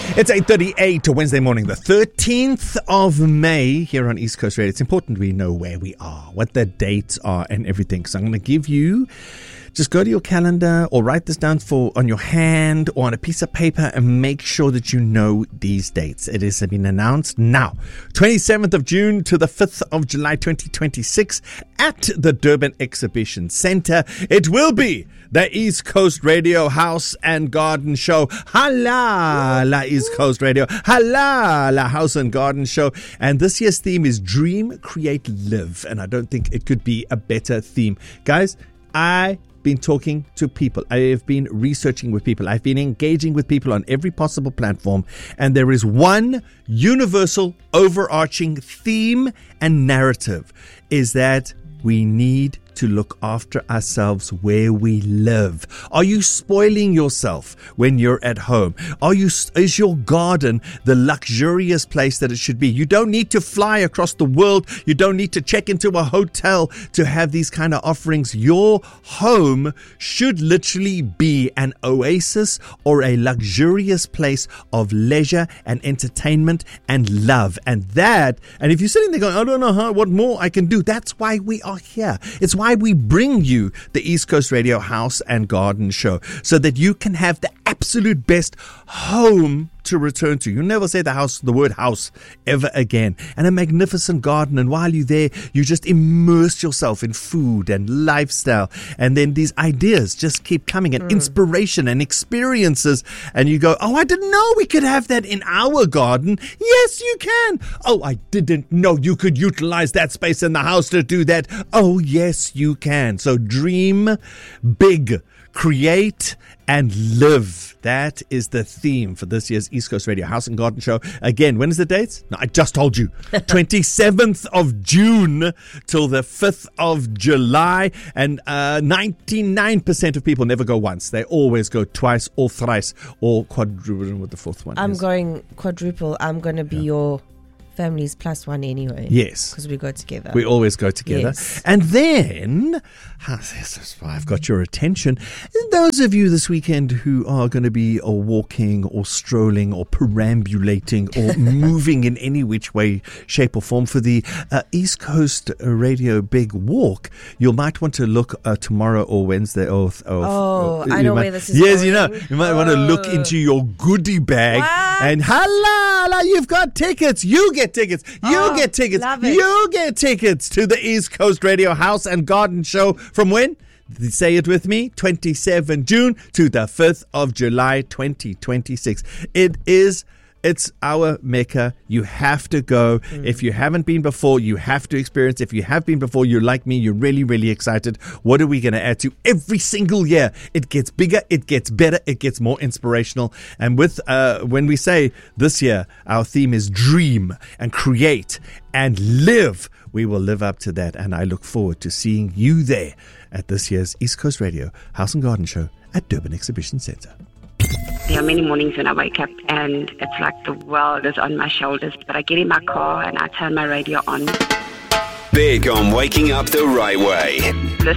It's 8:38 Wednesday morning, the 13th of May here on East Coast Radio. It's important we know where we are, what the dates are and everything. So I'm going to give you, just go to your calendar or write this down on your hand or on a piece of paper and make sure that you know these dates. It has been announced now, 27th of June to the 5th of July 2026 at the Durban Exhibition Centre. It will be the East Coast Radio House and Garden Show. Halala East Coast Radio. Halala House and Garden Show. And this year's theme is Dream, Create, Live. And I don't think it could be a better theme. Guys, I've been talking to people. I have been researching with people. I've been engaging with people on every possible platform. And there is one universal overarching theme and narrative, is that we need to look after ourselves where we live. Are you spoiling yourself when you're at home? Is your garden the luxurious place that it should be? You don't need to fly across the world. You don't need to check into a hotel to have these kind of offerings. Your home should literally be an oasis or a luxurious place of leisure and entertainment and love. And if you're sitting there going, I don't know what more I can do, that's why we are here. It's why we bring you the East Coast Radio House and Garden Show, so that you can have the absolute best home to return to. You'll never say the word house ever again. And a magnificent garden. And while you're there, you just immerse yourself in food and lifestyle. And then these ideas just keep coming, and inspiration and experiences. And you go, oh, I didn't know we could have that in our garden. Yes, you can. Oh, I didn't know you could utilize that space in the house to do that. Oh, yes, you can. So dream big, create, and live. That is the theme for this year's East Coast Radio House and Garden Show. Again, when is the date? No, I just told you. 27th of June till the 5th of July. And 99% of people never go once. They always go twice or thrice or quadruple with the fourth one. I'm going quadruple. I'm going to be your family's plus one anyway. Yes. Because we go together. We always go together. Yes. And then, this is why I've got your attention. Those of you this weekend who are going to be walking or strolling or perambulating or moving in any which way, shape or form for the East Coast Radio Big Walk, you might want to look tomorrow or Wednesday. I know where this is going. Yes, you know. You might want to look into your goodie bag. What? And halala, you've got tickets. You get tickets. You get tickets. You get tickets to the East Coast Radio House and Garden Show from when? Say it with me. 27 June to the 5th of July 2026. It's our Mecca. You have to go. If you haven't been before, you have to experience. If you have been before, you're like me, you're really, really excited. What are we going to add to every single year? It gets bigger, it gets better, it gets more inspirational. And with when we say this year, our theme is dream and create and live, we will live up to that. And I look forward to seeing you there at this year's East Coast Radio House and Garden Show at Durban Exhibition Centre. There are many mornings when I wake up and it's like the world is on my shoulders, but I get in my car and I turn my radio on. Big on waking up the right way.